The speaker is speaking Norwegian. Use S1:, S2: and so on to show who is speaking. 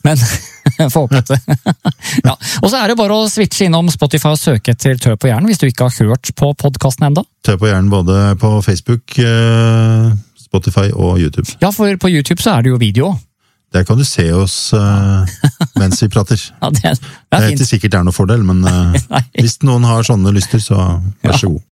S1: Men får håpe det. Ja. Og så det bare å switche innom Spotify og søke etter Tør på hjernen hvis du ikke har hørt på podcasten enda.
S2: Tør på hjernen både på Facebook, Spotify og YouTube.
S1: Ja, for på YouTube så det jo video.
S2: Der kan du se oss mens vi prater.
S1: Ja, det
S2: ikke sikkert noe fordel, men hvis noen har sånne lyster, så vær så god.